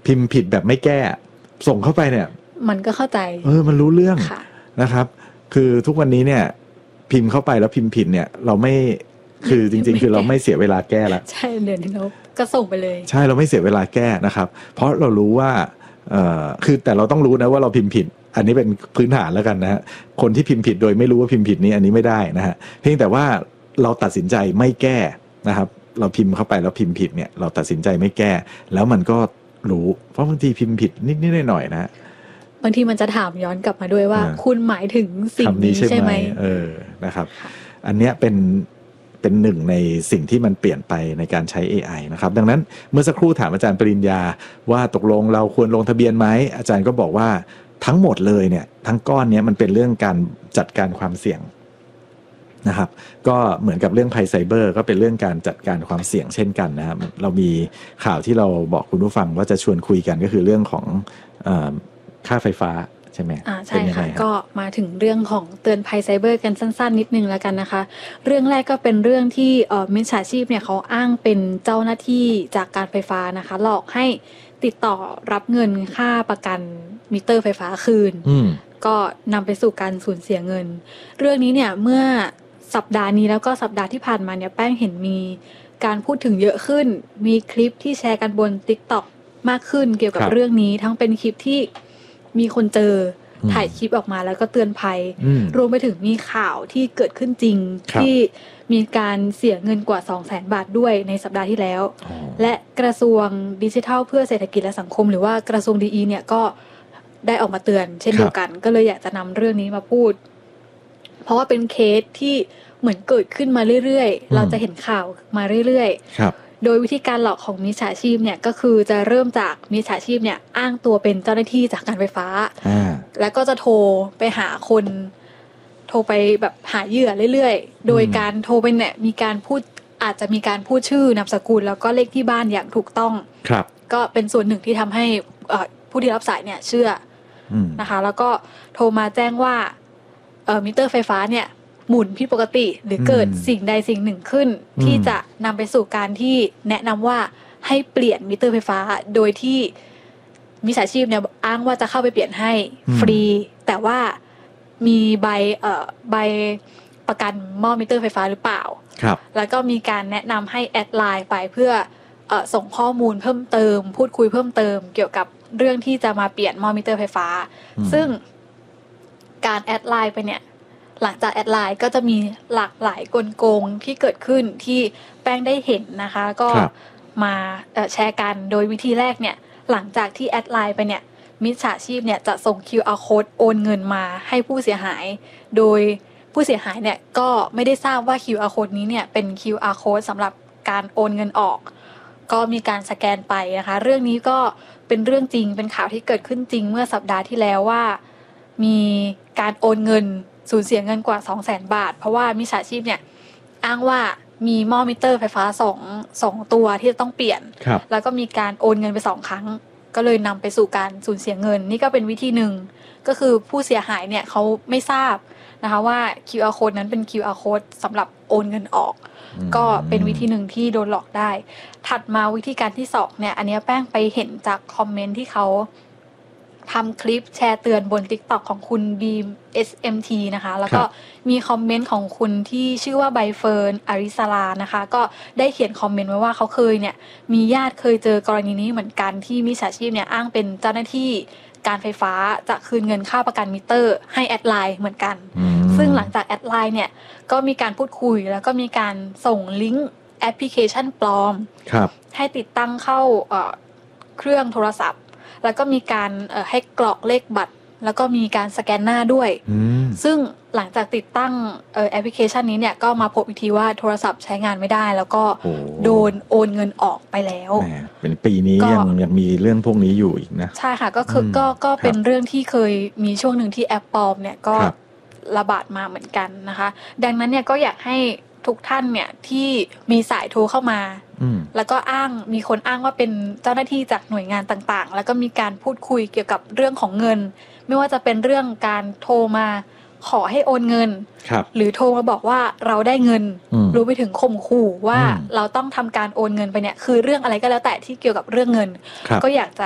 พิมพ์ผิดแบบไม่แก้ส่งเข้าไปเนี่ยมันก็เข้าใจมันรู้เรื่องนะครับคือทุกวันนี้เนี่ยพิมพ์เข้าไปแล้วพิมพ์ผิดเนี่ยเราไม่คือจริงๆคือเราไม่เสียเวลาแก้แล้วใช่เดี๋ยวนี้เราก็ส่งไปเลยใช่เราไม่เสียเวลาแก้นะครับเพราะเรารู้ว่าคือแต่เราต้องรู้นะว่าเราพิมพ์ผิดอันนี้เป็นพื้นฐานแล้วกันนะฮะคนที่พิมพ์ผิดโดยไม่รู้ว่าพิมพ์ผิดนี้อันนี้ไม่ได้นะฮะเพียงแต่ว่าเราตัดสินใจไม่แก้นะครับเราพิมพ์เข้าไปแล้วพิมพ์ผิดเนี่ยเราตัดสินใจไม่แก้แล้วมันก็รู้เพราะบางทีพิมพ์ผิดนิดๆหน่อยๆนะบางทีมันจะถามย้อนกลับมาด้วยว่าคุณหมายถึงสิ่งนี้ใช่ไหมนะครับอันเนี้ยเป็นหนึ่งในสิ่งที่มันเปลี่ยนไปในการใช้ AI นะครับดังนั้นเมื่อสักครู่ถามอาจารย์ปริญญาว่าตกลงเราควรลงทะเบียนไหมอาจารย์ก็บอกว่าทั้งหมดเลยเนี่ยทั้งก้อนนี้มันเป็นเรื่องการจัดการความเสี่ยงนะครับก็เหมือนกับเรื่องภัยไซเบอร์ก็เป็นเรื่องการจัดการความเสี่ยงเช่นกันนะครับเรามีข่าวที่เราบอกคุณผู้ฟังว่าจะชวนคุยกันก็คือเรื่องของค่าไฟฟ้าใช่ไหมใช่ค่ะก็มาถึงเรื่องของเตือนภัยไซเบอร์กันสั้นๆนิดนึงแล้วกันนะคะเรื่องแรกก็เป็นเรื่องที่มิจฉาชีพเนี่ยเขาอ้างเป็นเจ้าหน้าที่จากการไฟฟ้านะคะหลอกให้ติดต่อรับเงินค่าประกันมิเตอร์ไฟฟ้าคืนก็นำไปสู่การสูญเสียเงินเรื่องนี้เนี่ยเมื่อสัปดาห์นี้แล้วก็สัปดาห์ที่ผ่านมาเนี่ยแป้งเห็นมีการพูดถึงเยอะขึ้นมีคลิปที่แชร์กันบน TikTok มากขึ้นเกี่ยวกับเรื่องนี้ทั้งเป็นคลิปที่มีคนเจอถ่ายคลิปออกมาแล้วก็เตือนภัยรวมไปถึงมีข่าวที่เกิดขึ้นจริงที่มีการเสียเงินกว่า 200,000 บาทด้วยในสัปดาห์ที่แล้วและกระทรวงดิจิทัลเพื่อเศรษฐกิจและสังคมหรือว่ากระทรวงดีเนี่ยก็ได้ออกมาเตือนเช่นเดียวกันก็เลยอยากจะนำเรื่องนี้มาพูดเพราะว่าเป็นเคสที่เหมือนเกิดขึ้นมาเรื่อยๆเราจะเห็นข่าวมาเรื่อยๆโดยวิธีการหลอกของมิจฉาชีพเนี่ยก็คือจะเริ่มจากมิจฉาชีพเนี่ยอ้างตัวเป็นเจ้าหน้าที่จากการไฟฟ้าแล้วก็จะโทรไปหาคนโทรไปแบบหาเหยื่อเรื่อยๆโดยการโทรไปเนี่ยมีการพูดอาจจะมีการพูดชื่อนามสกุลแล้วก็เลขที่บ้านอย่างถูกต้องก็เป็นส่วนหนึ่งที่ทำให้ผู้ที่รับสายเนี่ยเชื่อนะคะแล้วก็โทรมาแจ้งว่ามิเตอร์ไฟฟ้าเนี่ยหมุนผิดปกติหรือเกิดสิ่งใดสิ่งหนึ่งขึ้นที่จะนำไปสู่การที่แนะนำว่าให้เปลี่ยนมิเตอร์ไฟฟ้าโดยที่มิจฉาชีพเนี่ยอ้างว่าจะเข้าไปเปลี่ยนให้ฟรีแต่ว่ามีใบประกันหม้อมิเตอร์ไฟฟ้าหรือเปล่าแล้วก็มีการแนะนำให้แอดไลน์ไปเพื่อส่งข้อมูลเพิ่มเติมพูดคุยเพิ่มเติมเกี่ยวกับเรื่องที่จะมาเปลี่ยนหม้อมิเตอร์ไฟฟ้าซึ่งการแอดไลน์ไปเนี่ยหลังจากแอดไลน์ก็จะมีหลากหลายกลโกงที่เกิดขึ้นที่แป้งได้เห็นนะคะก็มาแชร์กันโดยวิธีแรกเนี่ยหลังจากที่แอดไลน์ไปเนี่ยมิจฉาชีพเนี่ยจะส่ง QR code โอนเงินมาให้ผู้เสียหายโดยผู้เสียหายเนี่ยก็ไม่ได้ทราบว่า QR code นี้เนี่ยเป็น QR code สำหรับการโอนเงินออกก็มีการสแกนไปนะคะเรื่องนี้ก็เป็นเรื่องจริงเป็นข่าวที่เกิดขึ้นจริงเมื่อสัปดาห์ที่แล้วว่ามีการโอนเงินสูญเสียเงินกว่า 200,000 บาทเพราะว่ามิจฉาชีพเนี่ยอ้างว่ามีหม้อมิเตอร์ไฟฟ้า2ตัวที่จะต้องเปลี่ยนแล้วก็มีการโอนเงินไป2ครั้งก็เลยนำไปสู่การสูญเสียเงินนี่ก็เป็นวิธีหนึ่งก็คือผู้เสียหายเนี่ยเขาไม่ทราบนะคะว่า QR code นั้นเป็น QR code สำหรับโอนเงินออกก็เป็นวิธีหนึ่งที่โดนหลอกได้ถัดมาวิธีการที่2เนี่ยอันนี้แป้งไปเห็นจากคอมเมนต์ที่เขาทำคลิปแชร์เตือนบน TikTok ของคุณบีม SMT นะคะแล้วก็มีคอมเมนต์ของคุณที่ชื่อว่าใบเฟิร์นอาริสลานะคะก็ได้เขียนคอมเมนต์ไว้ว่าเขาเคยเนี่ยมีญาติเคยเจอกรณีนี้เหมือนกันที่มิจฉาชีพเนี่ยอ้างเป็นเจ้าหน้าที่การไฟฟ้าจะคืนเงินค่าประกันมิเตอร์ให้แอดไลน์เหมือนกันซึ่งหลังจากแอดไลน์เนี่ยก็มีการพูดคุยแล้วก็มีการส่งลิงก์แอปพลิเคชันปลอมให้ติดตั้งเข้าเครื่องโทรศัพท์แล้วก็มีการให้กรอกเลขบัตรแล้วก็มีการสแกนหน้าด้วยซึ่งหลังจากติดตั้งแอปพลิเคชันนี้เนี่ยก็มาพบอีกทีว่าโทรศัพท์ใช้งานไม่ได้แล้วก็โดนโอนเงินออกไปแล้วเป็นปีนี้ยังมีเรื่องพวกนี้อยู่อีกนะใช่ค่ะก็คือก็เป็นเรื่องที่เคยมีช่วงหนึ่งที่แอปปลอมเนี่ยก็ระบาดมาเหมือนกันนะคะดังนั้นเนี่ยก็อยากให้ทุกท่านเนี่ยที่มีสายโทรเข้ามาแล้วก็มีคนอ้างว่าเป็นเจ้าหน้าที่จากหน่วยงานต่างๆแล้วก็มีการพูดคุยเกี่ยวกับเรื่องของเงินไม่ว่าจะเป็นเรื่องการโทรมาขอให้โอนเงินหรือโทรมาบอกว่าเราได้เงินรู้ไปถึงข่มขู่ว่าเราต้องทำการโอนเงินไปเนี่ยคือเรื่องอะไรก็แล้วแต่ที่เกี่ยวกับเรื่องเงินก็อยากจะ